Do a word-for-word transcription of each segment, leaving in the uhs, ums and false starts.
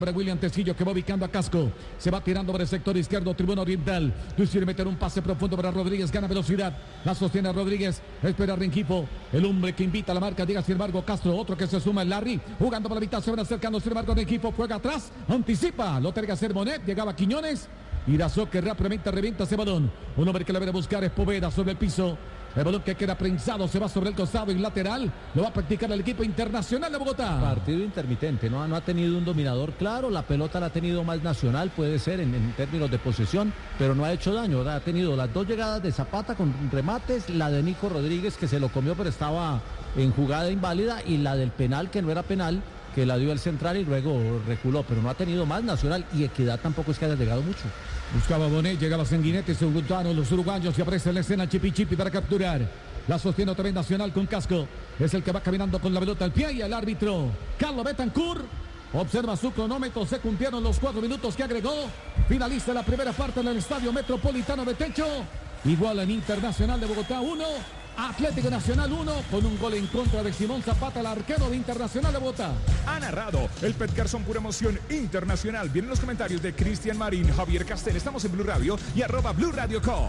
Para William Tecillo, que va ubicando a Casco, se va tirando por el sector izquierdo, tribuna oriental. Luis quiere meter un pase profundo para Rodríguez, gana velocidad, la sostiene Rodríguez, espera Rengifo, el hombre que invita a la marca, diga sin embargo Castro, otro que se suma el Larry, jugando por la mitad, se van acercando, sin embargo Rengifo juega atrás, anticipa, lo tiene que hacer Monet, llegaba Quiñones, Irazó que rápidamente revienta ese balón, un hombre que le viene a buscar es Poveda sobre el piso. El balón que queda prensado se va sobre el costado y lateral. Lo va a practicar el equipo internacional de Bogotá. Partido intermitente, ¿no? No ha tenido un dominador claro. La pelota la ha tenido más nacional, puede ser en, en términos de posesión, pero no ha hecho daño. Ha tenido las dos llegadas de Zapata con remates, la de Nico Rodríguez que se lo comió pero estaba en jugada inválida, y la del penal que no era penal, que la dio el central y luego reculó, pero no ha tenido más nacional, y Equidad tampoco es que haya llegado mucho. Buscaba Bonet, llegaba Sanguinetti, se juntaron los uruguayos y aparece en la escena Chipi Chipi para capturar. La sostiene otra vez Nacional con Casco. Es el que va caminando con la pelota al pie, y el árbitro Carlos Betancourt observa su cronómetro. Se cumplieron los cuatro minutos que agregó. Finaliza la primera parte en el Estadio Metropolitano de Techo. Igual en Internacional de Bogotá uno, Atlético Nacional uno, con un gol en contra de Simón Zapata, el arquero de Internacional de Bogotá. Ha narrado el Petcar, son pura emoción internacional. Vienen los comentarios de Cristian Marín, Javier Castel. Estamos en Blue Radio y arroba Blue Radio Co.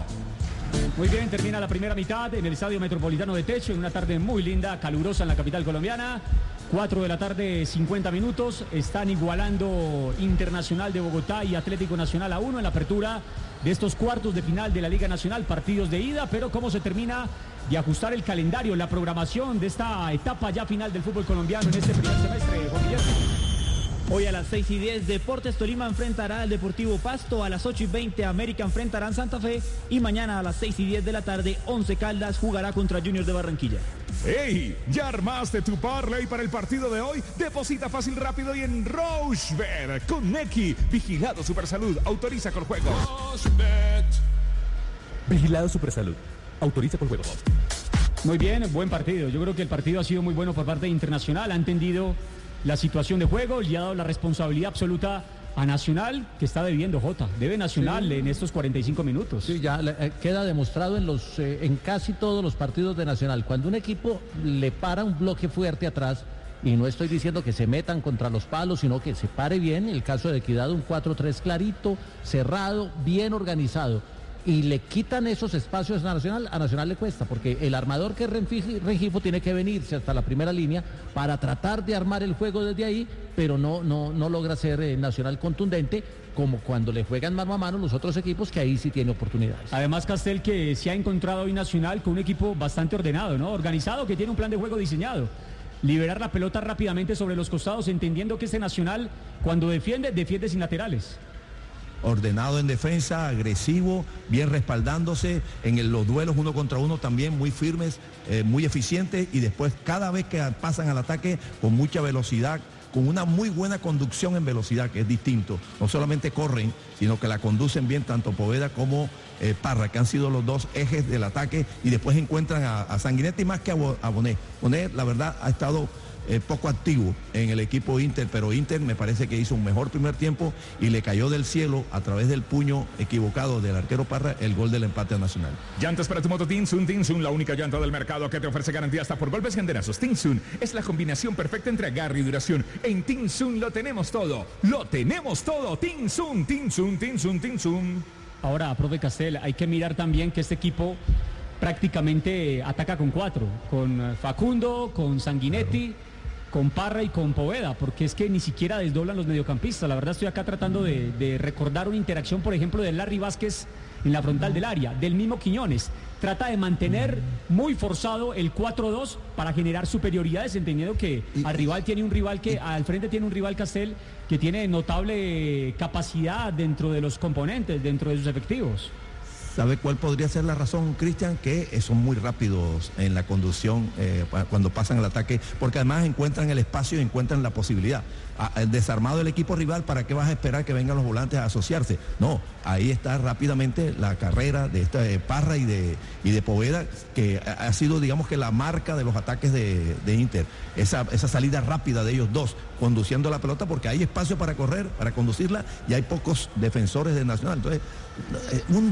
Muy bien, termina la primera mitad en el Estadio Metropolitano de Techo, en una tarde muy linda, calurosa en la capital colombiana. cuatro de la tarde, cincuenta minutos. Están igualando Internacional de Bogotá y Atlético Nacional a uno en la apertura de estos cuartos de final de la Liga Nacional, partidos de ida, pero cómo se termina de ajustar el calendario, la programación de esta etapa ya final del fútbol colombiano en este primer semestre, Juan Guillermo. Hoy a las seis y diez, Deportes Tolima enfrentará al Deportivo Pasto. A las ocho y veinte, América enfrentará a Santa Fe. Y mañana a las seis y diez de la tarde, Once Caldas jugará contra Junior de Barranquilla. ¡Hey! ¿Ya armaste tu parlay para el partido de hoy? Deposita fácil, rápido y en Rochebet con Neki. Vigilado Supersalud. Autoriza con juegos. Rochebet. Vigilado Supersalud. Autoriza con juegos. Muy bien, buen partido. Yo creo que el partido ha sido muy bueno por parte de Internacional. Ha entendido la situación de juego, le ha dado la responsabilidad absoluta a Nacional, que está debiendo Jota. Debe Nacional sí. en estos cuarenta y cinco minutos. Sí, ya eh, queda demostrado en los eh, en casi todos los partidos de Nacional. Cuando un equipo le para un bloque fuerte atrás, y no estoy diciendo que se metan contra los palos, sino que se pare bien, el caso de Equidad, un cuatro tres clarito, cerrado, bien organizado, y le quitan esos espacios a Nacional, a Nacional le cuesta, porque el armador que es Rengifo tiene que venirse hasta la primera línea para tratar de armar el juego desde ahí, pero no, no, no logra ser eh, Nacional contundente, como cuando le juegan mano a mano los otros equipos, que ahí sí tiene oportunidades. Además, Castel, que se ha encontrado hoy Nacional con un equipo bastante ordenado, ¿no? Organizado, que tiene un plan de juego diseñado. Liberar la pelota rápidamente sobre los costados, entendiendo que este Nacional, cuando defiende, defiende sin laterales. Ordenado en defensa, agresivo, bien respaldándose en el, los duelos uno contra uno también muy firmes, eh, muy eficientes, y después cada vez que pasan al ataque con mucha velocidad, con una muy buena conducción en velocidad, que es distinto. No solamente corren, sino que la conducen bien tanto Poveda como eh, Parra, que han sido los dos ejes del ataque, y después encuentran a, a Sanguinetti más que a, a Bonet. Bonet, la verdad, ha estado Eh, poco activo en el equipo Inter, pero Inter me parece que hizo un mejor primer tiempo y le cayó del cielo a través del puño equivocado del arquero Parra el gol del empate Nacional. Llantas para tu moto Tinsun. Tinsun, la única llanta del mercado que te ofrece garantía hasta por golpes y andenazos. Tinsun es la combinación perfecta entre agarre y duración. En Tinsun lo tenemos todo, lo tenemos todo. Tinsun, Tinsun, Tinsun, Tinsun. Ahora, profe Castel, hay que mirar también que este equipo prácticamente ataca con cuatro, con Facundo, con Sanguinetti, claro, con Parra y con Poveda, porque es que ni siquiera desdoblan los mediocampistas. La verdad, estoy acá tratando de, de recordar una interacción, por ejemplo, de Larry Vázquez en la frontal del área, del mismo Quiñones. Trata de mantener muy forzado el cuatro dos para generar superioridades, entendiendo que al rival tiene un rival que, al frente tiene un rival, Castel, que tiene notable capacidad dentro de los componentes, dentro de sus efectivos. ¿Sabe cuál podría ser la razón, Cristian? Que son muy rápidos en la conducción eh, cuando pasan el ataque, porque además encuentran el espacio y encuentran la posibilidad. A, desarmado el equipo rival, ¿para qué vas a esperar que vengan los volantes a asociarse? No, ahí está rápidamente la carrera de esta de Parra y de, y de Poveda, que ha, ha sido, digamos que la marca de los ataques de, de Inter. Esa, esa salida rápida de ellos dos, conduciendo la pelota, porque hay espacio para correr, para conducirla, y hay pocos defensores de Nacional. Entonces, un par de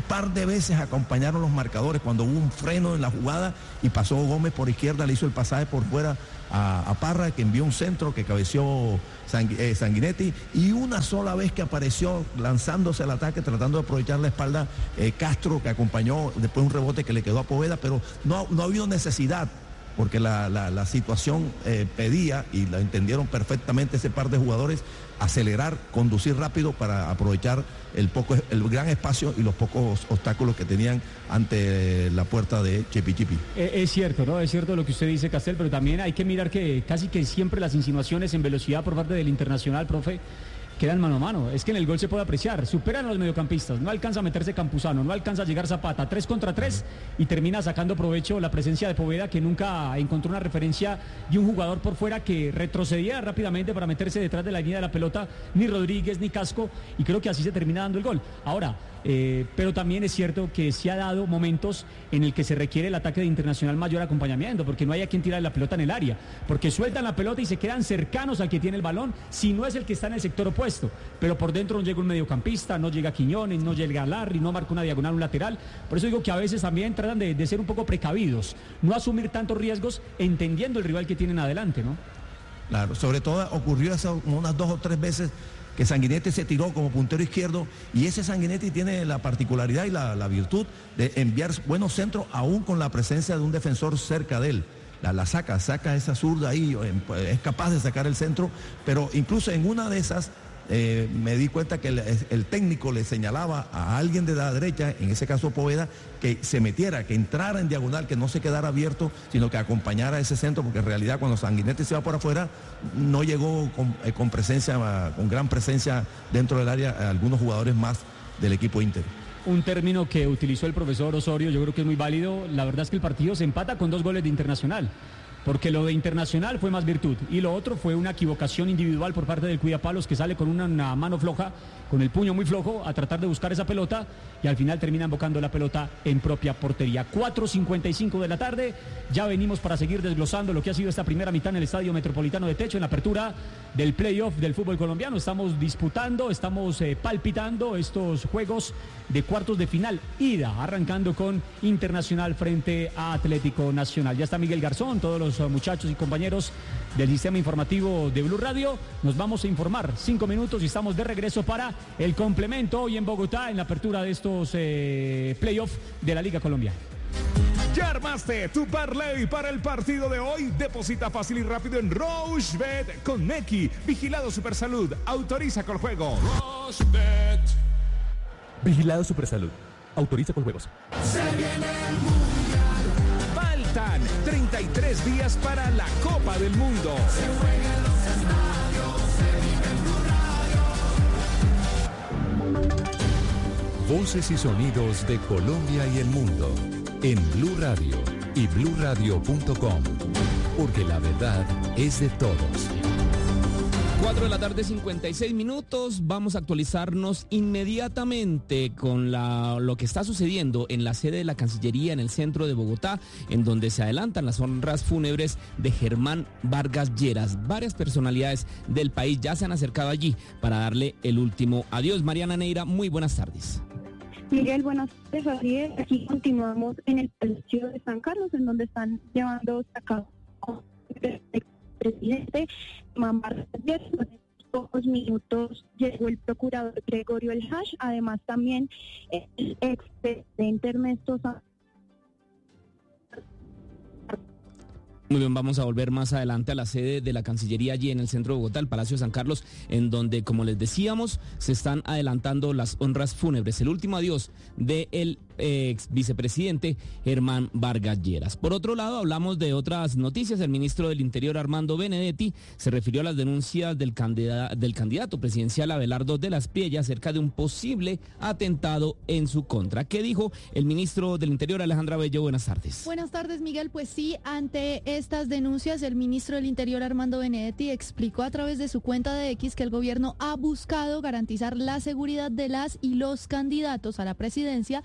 veces acompañaron los marcadores cuando hubo un freno en la jugada y pasó Gómez por izquierda, le hizo el pasaje por fuera a, a Parra, que envió un centro que cabeció Sang, eh, Sanguinetti, y una sola vez que apareció lanzándose al ataque, tratando de aprovechar la espalda eh, Castro, que acompañó después un rebote que le quedó a Poveda, pero no, no ha habido necesidad, porque la, la, la situación eh, pedía, y la entendieron perfectamente ese par de jugadores, acelerar, conducir rápido para aprovechar el poco, el gran espacio y los pocos obstáculos que tenían ante la puerta de Chipi Chipi. Es cierto, ¿no? Es cierto lo que usted dice, Castel, pero también hay que mirar que casi que siempre las insinuaciones en velocidad por parte del Internacional, profe, quedan mano a mano. Es que en el gol se puede apreciar. Superan a los mediocampistas. No alcanza a meterse Campuzano, no alcanza a llegar Zapata. Tres contra tres y termina sacando provecho la presencia de Poveda, que nunca encontró una referencia de un jugador por fuera que retrocedía rápidamente para meterse detrás de la línea de la pelota. Ni Rodríguez ni Casco. Y creo que así se termina dando el gol. Ahora, eh, pero también es cierto que se ha dado momentos en el que se requiere el ataque de Internacional mayor acompañamiento, porque no hay a quien tirar la pelota en el área. Porque sueltan la pelota y se quedan cercanos al que tiene el balón, si no es el que está en el sector opuesto. Pero por dentro no llega un mediocampista, no llega Quiñones, no llega Larry, no marca una diagonal, un lateral. Por eso digo que a veces también tratan de, de ser un poco precavidos, no asumir tantos riesgos, entendiendo el rival que tienen adelante, ¿no? Claro, sobre todo ocurrió hace unas dos o tres veces que Sanguinetti se tiró como puntero izquierdo, y ese Sanguinetti tiene la particularidad y la, la virtud de enviar buenos centros aún con la presencia de un defensor cerca de él. La, la saca, saca esa zurda ahí, es capaz de sacar el centro, pero incluso en una de esas Eh, me di cuenta que el, el técnico le señalaba a alguien de la derecha, en ese caso Poveda, que se metiera, que entrara en diagonal, que no se quedara abierto, sino que acompañara ese centro, porque en realidad cuando Sanguinetti se va por afuera, no llegó con, eh, con presencia, con gran presencia dentro del área, a algunos jugadores más del equipo Inter. Un término que utilizó el profesor Osorio, yo creo que es muy válido. La verdad es que el partido se empata con dos goles de Internacional, porque lo de Internacional fue más virtud y lo otro fue una equivocación individual por parte del Cuidapalos, que sale con una, una mano floja, con el puño muy flojo, a tratar de buscar esa pelota, y al final termina embocando la pelota en propia portería. cuatro cincuenta y cinco de la tarde, ya venimos para seguir desglosando lo que ha sido esta primera mitad en el Estadio Metropolitano de Techo, en la apertura del playoff del fútbol colombiano. Estamos disputando, estamos eh, palpitando estos juegos de cuartos de final, ida, arrancando con Internacional frente a Atlético Nacional. Ya está Miguel Garzón, todos los muchachos y compañeros del sistema informativo de Blue Radio. Nos vamos a informar cinco minutos y estamos de regreso para el complemento hoy en Bogotá, en la apertura de estos eh, playoffs de la Liga Colombiana. ¿Ya armaste tu parlay para el partido de hoy? Deposita fácil y rápido en Rochebet con Neki. Vigilado Supersalud. Autoriza con juego. Rochebet. Vigilado Supersalud. Autoriza con juegos. Se viene el Mundial. Faltan treinta y tres días para la Copa del Mundo. Se juega en los estadios. Se vive en Blue Radio. Voces y sonidos de Colombia y el mundo en Blue Radio y blue radio punto com, porque la verdad es de todos. cuatro de la tarde, cincuenta y seis minutos. Vamos a actualizarnos inmediatamente con la, lo que está sucediendo en la sede de la Cancillería en el centro de Bogotá, en donde se adelantan las honras fúnebres de Germán Vargas Lleras. Varias personalidades del país ya se han acercado allí para darle el último adiós. Mariana Neira, muy buenas tardes. Miguel, buenas tardes. Así es, aquí continuamos en el Palacio de San Carlos, en donde están llevando a cabo el presidente Mamar. En pocos minutos llegó el procurador Gregorio El Hash, además también el expresidente Ernesto Santos. Muy bien, vamos a volver más adelante a la sede de la Cancillería allí en el centro de Bogotá, el Palacio de San Carlos, en donde, como les decíamos, se están adelantando las honras fúnebres, el último adiós del ex vicepresidente Germán Vargas Lleras. Por otro lado, hablamos de otras noticias. El ministro del Interior, Armando Benedetti, se refirió a las denuncias del candidato, del candidato presidencial Abelardo de las Priellas acerca de un posible atentado en su contra. ¿Qué dijo el ministro del Interior, Alejandra Bello? Buenas tardes. Buenas tardes, Miguel. Pues sí, ante estas denuncias, el ministro del Interior, Armando Benedetti, explicó a través de su cuenta de X que el gobierno ha buscado garantizar la seguridad de las y los candidatos a la presidencia desde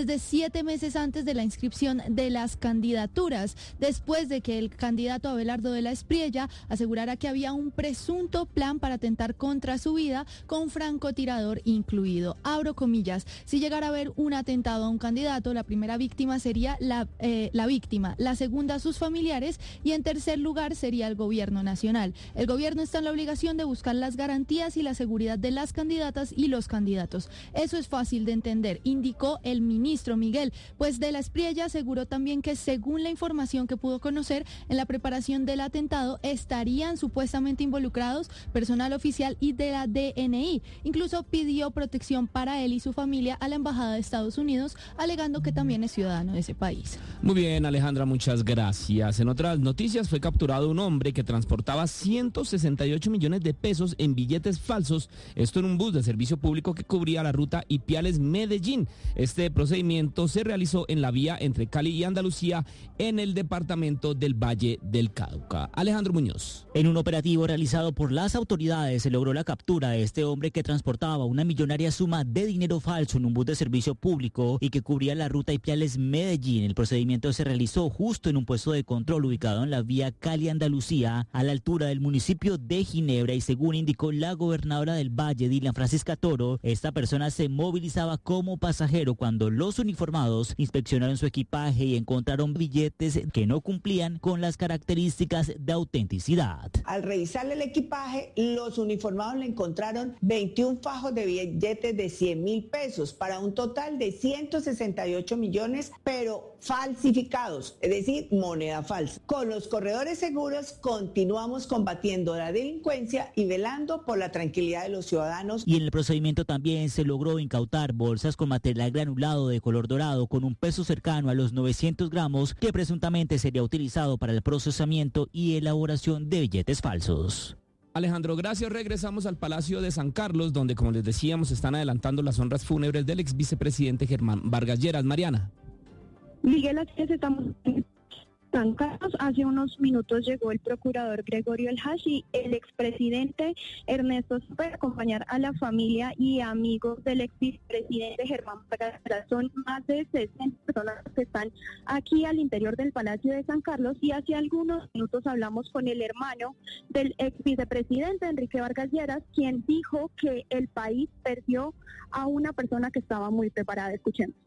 desde siete meses antes de la inscripción de las candidaturas, después de que el candidato Abelardo de la Espriella asegurara que había un presunto plan para atentar contra su vida, con francotirador incluido. Abro comillas: si llegara a haber un atentado a un candidato, la primera víctima sería la, eh, la víctima, la segunda sus familiares y en tercer lugar sería el gobierno nacional. El gobierno está en la obligación de buscar las garantías y la seguridad de las candidatas y los candidatos. Eso es fácil de entender, indicó el ministro Miguel, pues de la Espriella aseguró también que según la información que pudo conocer en la preparación del atentado estarían supuestamente involucrados personal oficial y de la D N I. Incluso pidió protección para él y su familia a la Embajada de Estados Unidos, alegando que también es ciudadano de ese país. Muy bien, Alejandra, muchas gracias. En otras noticias, fue capturado un hombre que transportaba ciento sesenta y ocho millones de pesos en billetes falsos, esto en un bus de servicio público que cubría la ruta Ipiales-Medellín. Este procedimiento se realizó en la vía entre Cali y Andalucía, en el departamento del Valle del Cauca. Alejandro Muñoz. En un operativo realizado por las autoridades se logró la captura de este hombre que transportaba una millonaria suma de dinero falso en un bus de servicio público y que cubría la ruta Ipiales-Medellín. El procedimiento se realizó justo en un puesto de control ubicado en la vía Cali-Andalucía, a la altura del municipio de Ginebra, y según indicó la gobernadora del Valle, Dilian Francisca Toro, esta persona se movilizaba como pasajero cuando los uniformados inspeccionaron su equipaje y encontraron billetes que no cumplían con las características de autenticidad. Al revisarle el equipaje, los uniformados le encontraron veintiún fajos de billetes de cien mil pesos para un total de ciento sesenta y ocho millones, pero falsificados, es decir, moneda falsa. Con los corredores seguros continuamos combatiendo la delincuencia y velando por la tranquilidad de los ciudadanos. Y en el procedimiento también se logró incautar bolsas con material granulado de color dorado con un peso cercano a los novecientos gramos que presuntamente sería utilizado para el procesamiento y elaboración de billetes falsos. Alejandro, gracias. Regresamos al Palacio de San Carlos, donde, como les decíamos, están adelantando las honras fúnebres del ex vicepresidente Germán Vargas Lleras. Mariana. Miguel, así es, estamos en San Carlos. Hace unos minutos llegó el procurador Gregorio El Hashi, el expresidente Ernesto Samper, a acompañar a la familia y amigos del ex vicepresidente Germán Vargas Lleras. Son más de sesenta personas que están aquí al interior del Palacio de San Carlos, y hace algunos minutos hablamos con el hermano del ex vicepresidente Enrique Vargas Lleras, quien dijo que el país perdió a una persona que estaba muy preparada. Escuchemos.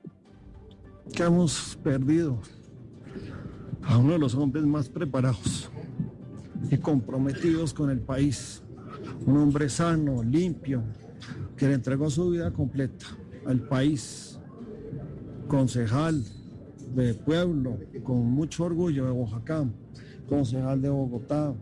Que hemos perdido a uno de los hombres más preparados y comprometidos con el país, un hombre sano, limpio, que le entregó su vida completa al país, concejal de pueblo, con mucho orgullo de Oaxaca, concejal de Bogotá,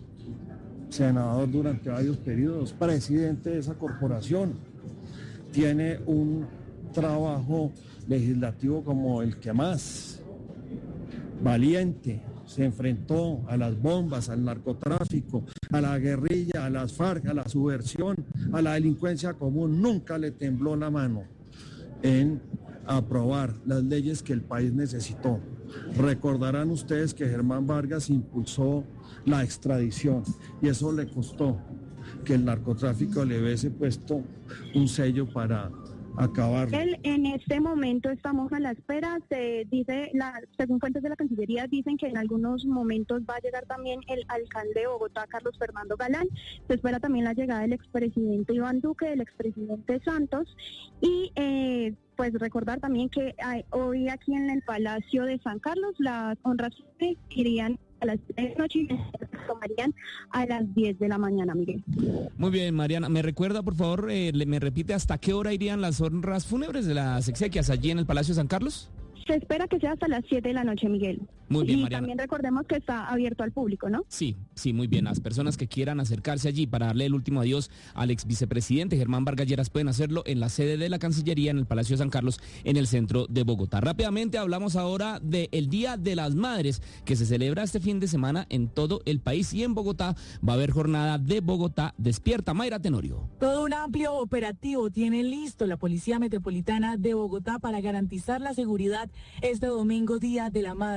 senador durante varios periodos, presidente de esa corporación, tiene un trabajo legislativo como el que más, valiente, se enfrentó a las bombas, al narcotráfico, a la guerrilla, a las FARC, a la subversión, a la delincuencia común. Nunca le tembló la mano en aprobar las leyes que el país necesitó. Recordarán ustedes que Germán Vargas impulsó la extradición y eso le costó que el narcotráfico le hubiese puesto un sello para acabar. Él, en este momento estamos a la espera, se dice, la, según fuentes de la Cancillería, dicen que en algunos momentos va a llegar también el alcalde de Bogotá, Carlos Fernando Galán. Se espera también la llegada del expresidente Iván Duque, del expresidente Santos, y eh, pues recordar también que hay, hoy aquí en el Palacio de San Carlos las honras irían a las tres de la noche y se tomarían a las diez de la mañana, Miguel. Muy bien, Mariana. ¿Me recuerda, por favor, eh, me repite hasta qué hora irían las honras fúnebres de las exequias allí en el Palacio de San Carlos? Se espera que sea hasta las siete de la noche, Miguel. Muy bien, y Mariana. También recordemos que está abierto al público, ¿no? Sí, sí, muy bien. Las personas que quieran acercarse allí para darle el último adiós al ex vicepresidente Germán Vargas Lleras pueden hacerlo en la sede de la Cancillería en el Palacio de San Carlos, en el centro de Bogotá. Rápidamente hablamos ahora del Día de las Madres, que se celebra este fin de semana en todo el país, y en Bogotá va a haber jornada de Bogotá Despierta. Mayra Tenorio. Todo un amplio operativo tiene listo la Policía Metropolitana de Bogotá para garantizar la seguridad este domingo, Día de la Madre, y es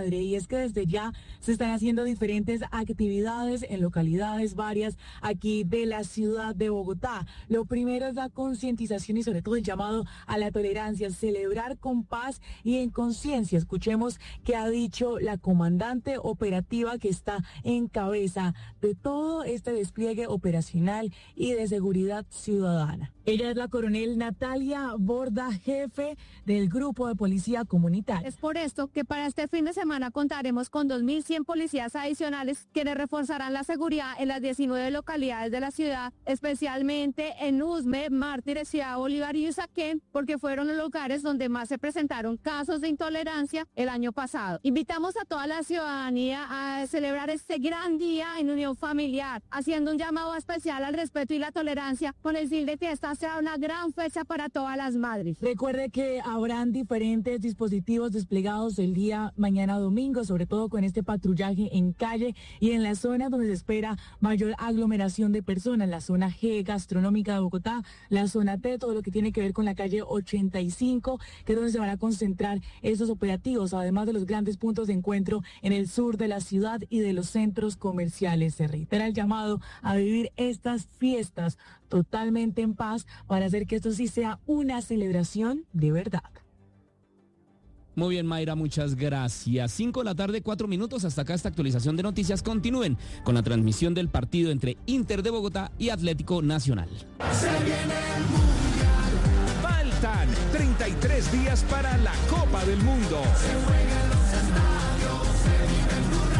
es que desde ya se están haciendo diferentes actividades en localidades varias aquí de la ciudad de Bogotá. Lo primero es la concientización y sobre todo el llamado a la tolerancia, celebrar con paz y en conciencia. Escuchemos qué ha dicho la comandante operativa que está en cabeza de todo este despliegue operacional y de seguridad ciudadana. Ella es la coronel Natalia Borda, jefe del Grupo de Policía Comunitaria. Es por esto que para este fin de semana contaremos con dos mil cien policías adicionales quienes reforzarán la seguridad en las diecinueve localidades de la ciudad, especialmente en Usme, Mártires, Ciudad Bolívar y Usaquén, porque fueron los lugares donde más se presentaron casos de intolerancia el año pasado. Invitamos a toda la ciudadanía a celebrar este gran día en unión familiar, haciendo un llamado especial al respeto y la tolerancia con el fin de que esta sea una gran fecha para todas las madres. Recuerde que habrán diferentes dispositivos desplegados el día mañana domingo, sobre todo con este patrullaje en calle y en la zona donde se espera mayor aglomeración de personas, la zona G gastronómica de Bogotá, la zona T, todo lo que tiene que ver con la calle ochenta y cinco, que es donde se van a concentrar estos operativos, además de los grandes puntos de encuentro en el sur de la ciudad y de los centros comerciales. Se reitera el llamado a vivir estas fiestas totalmente en paz para hacer que esto sí sea una celebración de verdad. Muy bien, Mayra, muchas gracias. cinco de la tarde, cuatro minutos. Hasta acá esta actualización de noticias. Continúen con la transmisión del partido entre Inter de Bogotá y Atlético Nacional. Se viene el Mundial. Faltan treinta y tres días para la Copa del Mundo. Se juega en los estadios, se vive en Blue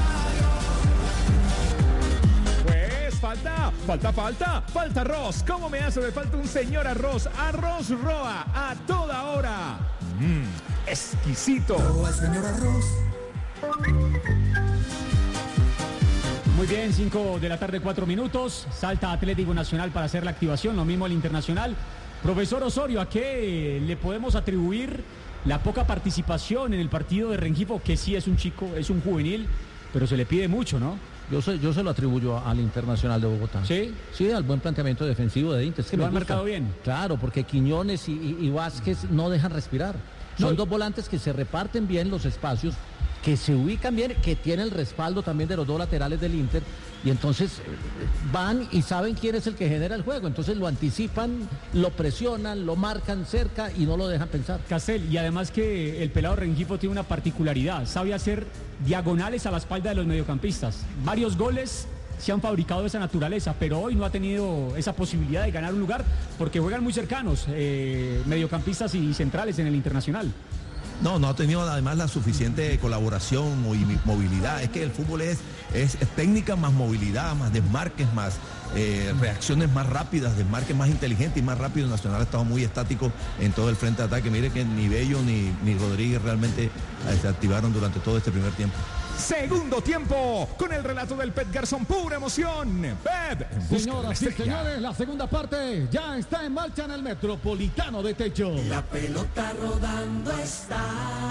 Radio. Pues falta, falta, falta, falta arroz. ¿Cómo me hace de falta un señor arroz? Arroz Roa, a toda hora. Mmm, exquisito. Roa, señor arroz. Muy bien, cinco de la tarde, cuatro minutos. Salta Atlético Nacional para hacer la activación, lo mismo el Internacional. Profesor Osorio, ¿a qué le podemos atribuir la poca participación en el partido de Rengifo? Que sí es un chico, es un juvenil, pero se le pide mucho, ¿no? Yo se, yo se lo atribuyo al Internacional de Bogotá. ¿Sí? Sí, al buen planteamiento defensivo de Inter. Es que lo me han gusta. marcado bien. Claro, porque Quiñones y, y, y Vázquez no dejan respirar. Son No. dos volantes que se reparten bien los espacios, que se ubican bien, que tienen el respaldo también de los dos laterales del Inter, y entonces van y saben quién es el que genera el juego, entonces lo anticipan, lo presionan, lo marcan cerca y no lo dejan pensar. Castel, y además que el pelado Rengifo tiene una particularidad, sabe hacer diagonales a la espalda de los mediocampistas. Varios goles se han fabricado de esa naturaleza, pero hoy no ha tenido esa posibilidad de ganar un lugar porque juegan muy cercanos, eh, mediocampistas y centrales en el Internacional. No, no ha tenido además la suficiente colaboración y movilidad. Es que el fútbol es, es, es técnica más movilidad, más desmarques, más eh, reacciones más rápidas, desmarques más inteligentes y más rápidos. Nacional ha estado muy estático en todo el frente de ataque. Mire que ni Bello ni, ni Rodríguez realmente eh, se activaron durante todo este primer tiempo. Segundo tiempo, con el relato del Pet Garzón, pura emoción. Pet, en busca de la Señoras y estrella. señores, la segunda parte ya está en marcha en el Metropolitano de Techo. La pelota rodando está.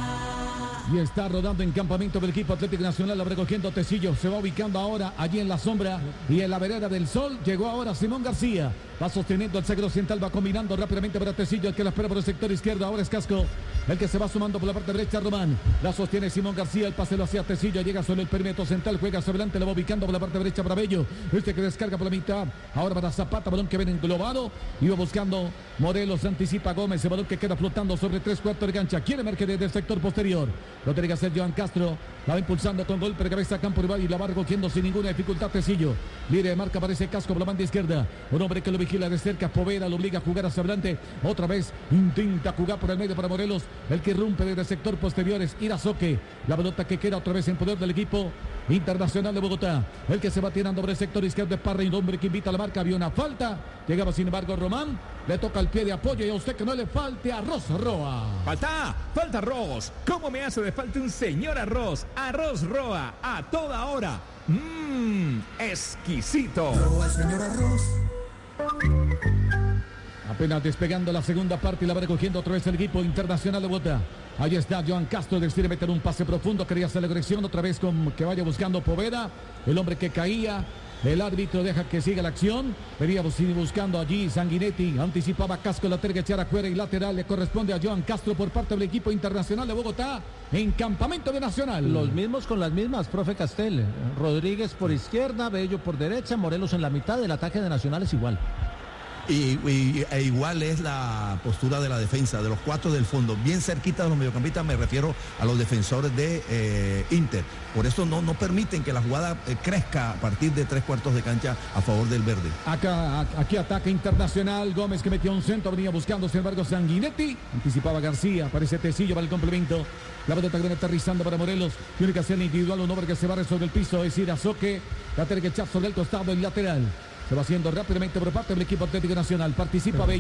Y está rodando en campamento del equipo Atlético Nacional, la va recogiendo Tecillo, se va ubicando ahora allí en la sombra y en la vereda del sol, llegó ahora Simón García, va sosteniendo el sagro occidental, va combinando rápidamente para Tecillo, el que la espera por el sector izquierdo, ahora es Casco, el que se va sumando por la parte derecha, Román, la sostiene Simón García, el pase lo hacía Tecillo, llega sobre el perímetro central, juega hacia adelante, lo va ubicando por la parte derecha para Bello, este que descarga por la mitad, ahora para Zapata, balón que viene englobado, iba buscando Morelos, anticipa Gómez, el balón que queda flotando sobre tres cuartos de cancha, quiere emerger desde el sector posterior, lo tiene que hacer Joan Castro, la va impulsando con golpe de cabeza a campo rival y la va recogiendo sin ninguna dificultad Tecillo, libre de marca aparece Casco por la banda izquierda, un hombre que lo vigila de cerca, Poveda lo obliga a jugar hacia adelante, otra vez intenta jugar por el medio para Morelos, el que irrumpe desde el sector posterior es Irazoque, la pelota que queda otra vez en poder del equipo Internacional de Bogotá, el que se va tirando por el sector izquierdo es Parra y un hombre que invita a la marca, había una falta, llegaba sin embargo Román, le toca el pie de apoyo y a usted que no le falte arroz Roa. Falta, falta arroz. ¿Cómo me hace de falta un señor arroz? Arroz Roa, a toda hora. Mmm, exquisito. Roa, señor arroz. Apenas despegando la segunda parte y la va recogiendo otra vez el equipo Internacional de Bogotá. Ahí está Joan Castro, decide meter un pase profundo, quería hacer la agresión otra vez con que vaya buscando Poveda, el hombre que caía, El árbitro deja que siga la acción. Venía buscando allí Sanguinetti. Anticipaba Casco, la terga echar afuera y lateral le corresponde a Joan Castro por parte del equipo internacional de Bogotá en campamento de Nacional. Los mismos con las mismas, profe Castel. Rodríguez por izquierda, Bello por derecha, Morelos en la mitad. Del ataque de Nacional es igual. Y, y e igual es la postura de la defensa, de los cuatro del fondo, bien cerquita de los mediocampistas, me refiero a los defensores de eh, Inter. Por eso no, no permiten que la jugada eh, crezca a partir de tres cuartos de cancha a favor del verde. Acá, aquí ataque Internacional, Gómez que metió un centro, venía buscando, sin embargo, Sanguinetti, anticipaba García, aparece Tecillo para el complemento. La pelota que viene aterrizando para Morelos, tiene que hacer individual, un hombre que se barre sobre el piso, es decir, Azoque, la terga echar sobre el costado, el lateral. Se va haciendo rápidamente por parte del equipo Atlético Nacional. Participa Bello.